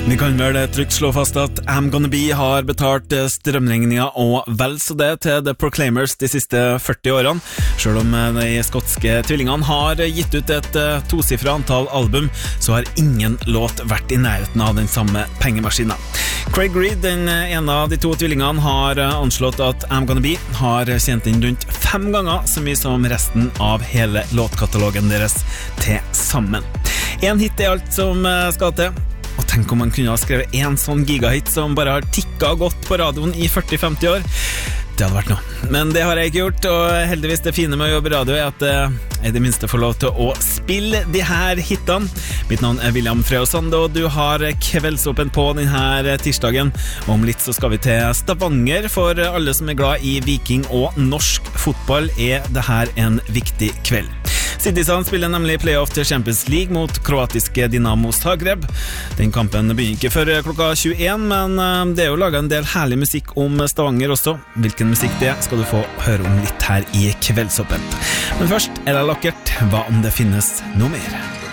Vi kan vel trygt slå fast at I'm Gonna Be har betalt strømregninga og vel så det til The Proclaimers de siste 40 årene. Selv om de skotske tvillingene har gitt ut et tosifret antall album, så har ingen låt vært i nærheten av den samme pengemaskinen. Craig Reed, den ene av de to tvillingene, har anslått at I'm Gonna Be har tjent inn rundt 5 ganger så mye som resten av hele låtkatalogen deres til sammen. En hit er alt som skal til. Og tenk om man kunne ha skrevet en sånn gigahit som bare har tikket godt på radioen i 40-50 år. Det hadde vært noe. Men det har jeg ikke gjort, og heldigvis det fine med å jobbe radio er at jeg i det minste får lov til å spille de her hitene. Mitt navn er William Freosand, og du har kveldsåpen på denne tirsdagen. Og om litt så skal vi til Stavanger. For alle som er glad i Viking og norsk fotball er det her en viktig kveld. Citizen spiller nemlig playoff til Champions League mot kroatiske Dinamo Zagreb. Den kampen begynner ikke før klokka 21, men det er jo laget en del herlig musikk om Stavanger også. Hvilken musikk det skal du få høre om litt her i Kveldsåpent. Men først er det lakkert. Hva om det finnes noe mer?